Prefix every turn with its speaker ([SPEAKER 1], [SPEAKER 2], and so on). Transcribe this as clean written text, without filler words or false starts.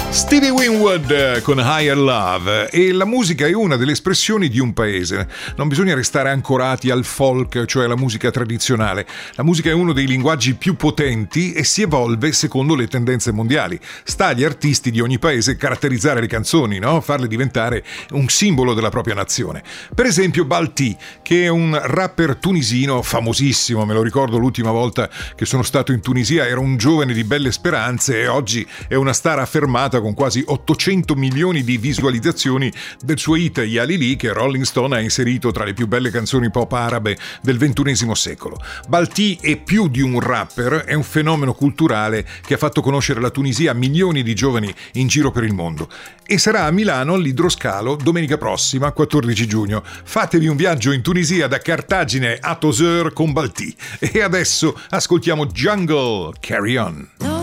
[SPEAKER 1] Stevie Winwood con Higher Love. E la musica è una delle espressioni di un paese. Non bisogna restare ancorati al folk, cioè alla musica tradizionale. La musica è uno dei linguaggi più potenti e si evolve secondo le tendenze mondiali. Sta agli artisti di ogni paese caratterizzare le canzoni, no? Farle diventare un simbolo della propria nazione. Per esempio Balti, che è un rapper tunisino famosissimo. Me lo ricordo l'ultima volta che sono stato in Tunisia, era un giovane di belle speranze e oggi è una star affermata con quasi 800 milioni di visualizzazioni del suo hit Ya Lili, che Rolling Stone ha inserito tra le più belle canzoni pop arabe del XXI secolo. Balti è più di un rapper, è un fenomeno culturale che ha fatto conoscere la Tunisia a milioni di giovani in giro per il mondo. E sarà a Milano all'Idroscalo domenica prossima, 14 giugno. Fatevi un viaggio in Tunisia da Cartagine a Tozeur con Balti. E adesso ascoltiamo Jungle, Carry On.